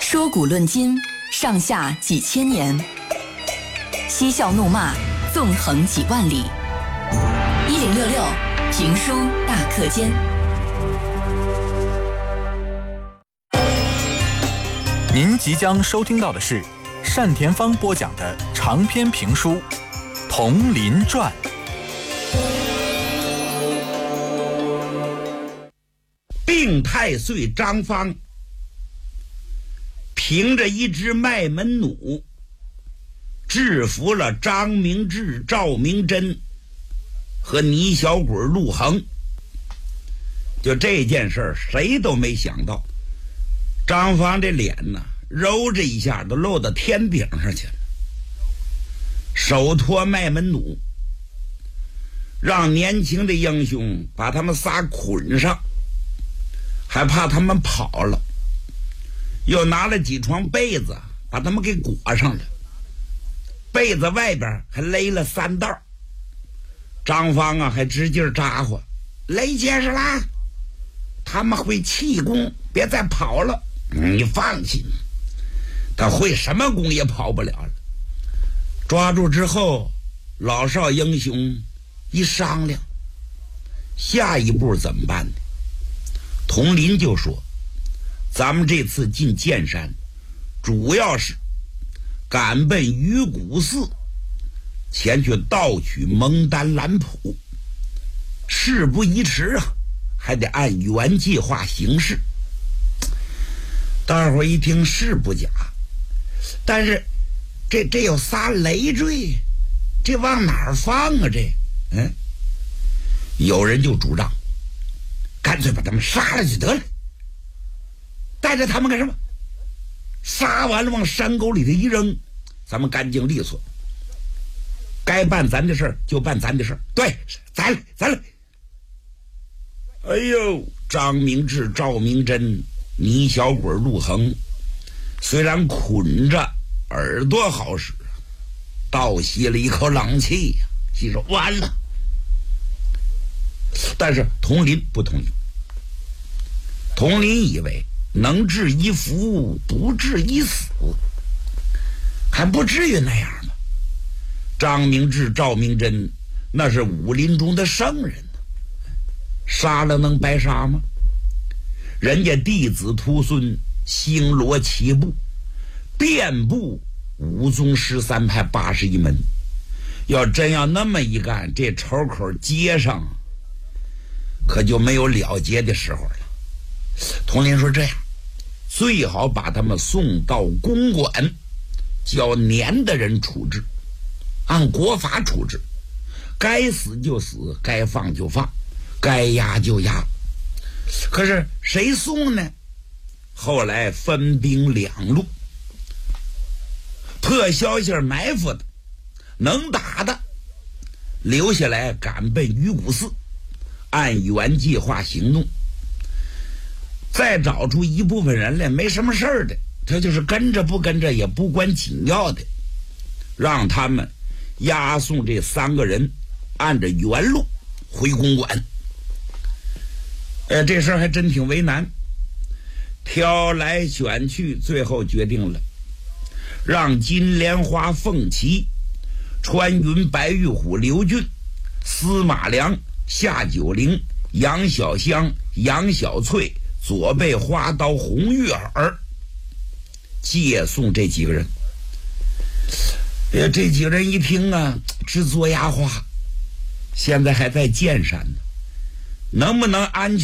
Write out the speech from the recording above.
说古论今，上下几千年；嬉笑怒骂，纵横几万里。1066评书大课间。 您即将收听到的是单田芳播讲的长篇评书《铜林传》。 病太岁张方凭着一只卖门弩制服了张明志、赵明真和泥小鬼陆恒。就这件事谁都没想到，张方这脸呢揉着一下都露到天顶上去了，手托卖门弩，让年轻的英雄把他们仨捆上，还怕他们跑了，又拿了几床被子把他们给裹上了，被子外边还勒了3道。张方啊还直劲扎呼，勒结实啦，他们会气功，别再跑了。你放心，他会什么功也跑不了了。抓住之后，老少英雄一商量，下一步怎么办呢？佟林就说，咱们这次进剑山主要是赶奔鱼骨寺，前去盗取蒙丹蓝谱，事不宜迟啊，还得按原计划行事。大伙一听是不假，但是这有仨累赘，这往哪儿放啊？有人就主张干脆把他们杀了就得了，带着他们干什么？杀完了往山沟里头一扔，咱们干净利索，该办咱的事儿就办咱的事儿。对，咱来。哎呦，张明志、赵明真、泥小鬼陆恒虽然捆着，耳朵好使，倒吸了一口冷气呀，心说完了。但是佟林不同意，佟林以为能治一夫不治一死，还不至于那样吗？张明志、赵明真那是武林中的圣人呢，杀了能白杀吗？人家弟子徒孙星罗棋布，遍布武宗13派81门，要真要那么一干，这仇口接上可就没有了结的时候了。佟林说，这样最好把他们送到公馆，交年的人处置，按国法处置，该死就死，该放就放，该押就押。可是谁送呢？后来分兵2路，破消息埋伏的，能打的留下来赶奔鱼骨寺，按原计划行动。再找出一部分人来没什么事儿的，他就是跟着不跟着也不关紧要的，让他们押送这3个人按着原路回公馆。这事儿还真挺为难，挑来选去，最后决定了让金莲花、凤岐、穿云、白玉虎、刘俊、司马良、夏九龄、杨小香、杨小翠、左背花刀、红玉儿借送这几个人。这几个人一听啊，直嘬牙花，现在还在剑山呢，能不能安全